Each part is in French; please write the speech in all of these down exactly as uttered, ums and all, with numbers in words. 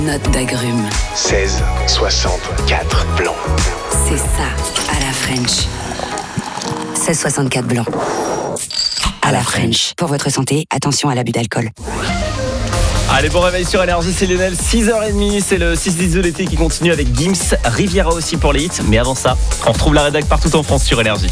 Note d'agrumes. seize soixante-quatre blanc. C'est ça, à la French. seize soixante-quatre blanc. À la French. Pour votre santé, attention à l'abus d'alcool. Allez, bon réveil sur Énergie, c'est Lionel, six heures trente, c'est le six dix de l'été qui continue avec Gims, Riviera aussi pour les hits, mais avant ça, on retrouve la rédac partout en France sur Énergie.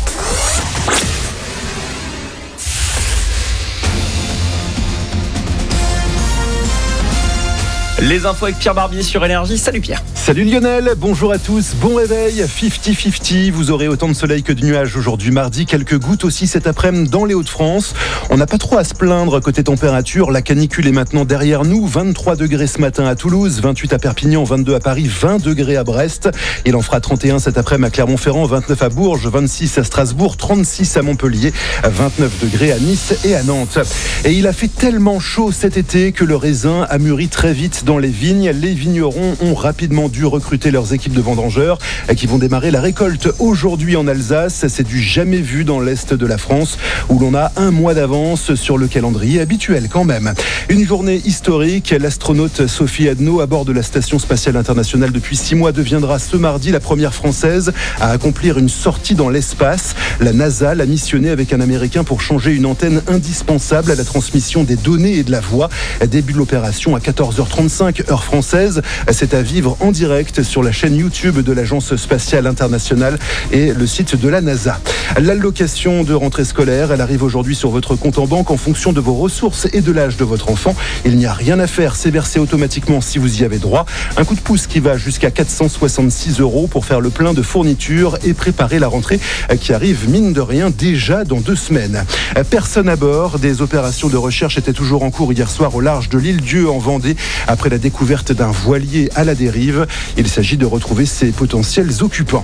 Les infos avec Pierre Barbier sur Énergie. Salut Pierre. Salut Lionel, bonjour à tous, bon réveil, cinquante cinquante, vous aurez autant de soleil que de nuages aujourd'hui mardi, quelques gouttes aussi cet après-midi dans les Hauts-de-France. On n'a pas trop à se plaindre côté température, la canicule est maintenant derrière nous, vingt-trois degrés ce matin à Toulouse, vingt-huit à Perpignan, vingt-deux à Paris, vingt degrés à Brest. Il en fera trente et un cet après-midi à Clermont-Ferrand, vingt-neuf à Bourges, vingt-six à Strasbourg, trente-six à Montpellier, vingt-neuf degrés à Nice et à Nantes. Et il a fait tellement chaud cet été que le raisin a mûri très vite dans les vignes. Les vignerons ont rapidement dû recruter leurs équipes de vendangeurs qui vont démarrer la récolte aujourd'hui en Alsace. C'est du jamais vu dans l'est de la France où l'on a un mois d'avance sur le calendrier habituel quand même. Une journée historique. L'astronaute Sophie Adno à bord de la Station Spatiale Internationale depuis six mois deviendra ce mardi la première française à accomplir une sortie dans l'espace. La NASA l'a missionnée avec un Américain pour changer une antenne indispensable à la transmission des données et de la voix. Début de l'opération à quatorze heures trente-cinq heure française. C'est à vivre en direct sur la chaîne YouTube de l'Agence Spatiale Internationale et le site de la NASA. L'allocation de rentrée scolaire, elle arrive aujourd'hui sur votre compte en banque en fonction de vos ressources et de l'âge de votre enfant. Il n'y a rien à faire, c'est versé automatiquement si vous y avez droit. Un coup de pouce qui va jusqu'à quatre cent soixante-six euros pour faire le plein de fournitures et préparer la rentrée qui arrive mine de rien déjà dans deux semaines. Personne à bord. Des opérations de recherche étaient toujours en cours hier soir au large de l'île Dieu en Vendée après la découverte d'un voilier à la dérive. Il s'agit de retrouver ses potentiels occupants.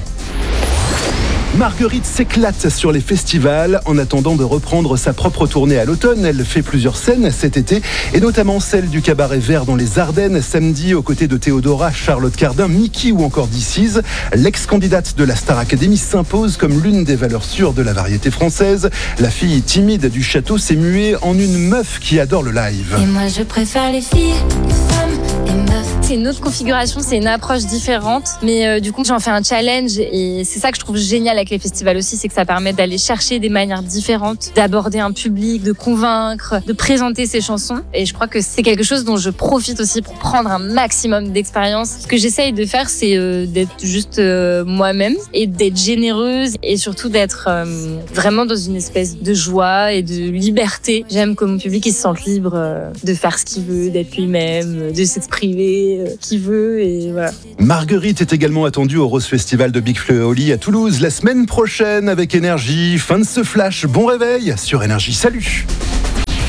Marguerite s'éclate sur les festivals en attendant de reprendre sa propre tournée à l'automne. Elle fait plusieurs scènes cet été et notamment celle du Cabaret Vert dans les Ardennes samedi aux côtés de Théodora, Charlotte Cardin, Mickey ou encore D C. L'ex-candidate de la Star Academy s'impose comme l'une des valeurs sûres de la variété française. La fille timide du château s'est muée en une meuf qui adore le live. Et moi je préfère les filles, les femmes, les meufs. C'est une autre configuration, c'est une approche différente, mais euh, du coup j'en fais un challenge et c'est ça que je trouve génial avec les festivals aussi, c'est que ça permet d'aller chercher des manières différentes, d'aborder un public, de convaincre, de présenter ses chansons et je crois que c'est quelque chose dont je profite aussi pour prendre un maximum d'expérience. Ce que j'essaye de faire c'est euh, d'être juste euh, moi-même et d'être généreuse et surtout d'être euh, vraiment dans une espèce de joie et de liberté. J'aime que mon public il se sente libre euh, de faire ce qu'il veut, d'être lui-même, de s'exprimer qui veut et voilà. Marguerite est également attendue au Rose Festival de Big Flo à Toulouse la semaine prochaine avec Énergie. Fin de ce flash, bon réveil sur Énergie, salut.